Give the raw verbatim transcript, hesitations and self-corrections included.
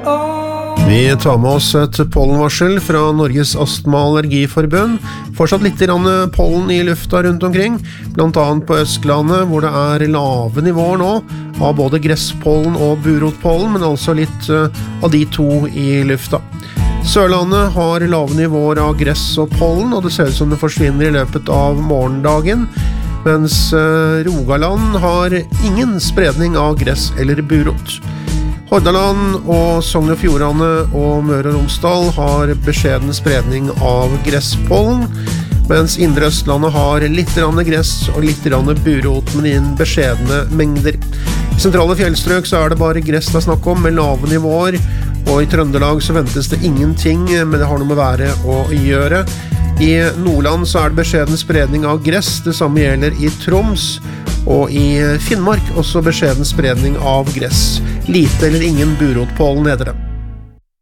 Vi tar med oss et pollenvarsel fra Norges Astma- og Allergiforbund. Fortsatt litt grann pollen i lufta rundt omkring, blant annet på Østlandet, hvor det er lave nivåer nå, av både gresspollen og burotpollen, men altså litt av de to i lufta. Sørlandet har lave nivåer av gress og pollen, og det ser ut som det forsvinner i løpet av morgendagen, mens Rogaland har ingen spredning av gress eller burot. Hordaland og Sogn og Fjordane og Møre og Romsdal har beskjeden spredning av gresspollen, mens Indre Østlandet har litt grann gress og litt grann burot, men innen beskjedne mengder. I sentrale fjellstrøk så er det bare gress det er snakk om, med lave nivåer, og i Trøndelag så ventes det ingenting, men det har noe med været å gjøre. I Nordland så er det beskjeden spredning av gress, det samme gjelder i Troms, og i Finnmark også beskjeden spredning av gress. Lite eller ingen burotpollen heter det.